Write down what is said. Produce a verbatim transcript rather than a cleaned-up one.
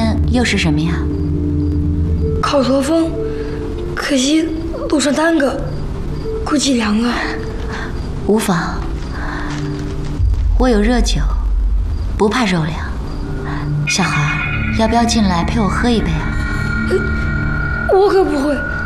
天又是什么呀？ 烤驼峰，可惜路上耽搁，估计凉了。 无妨，我有热酒，不怕肉凉。小孩，要不要进来陪我喝一杯啊？ 我可不会。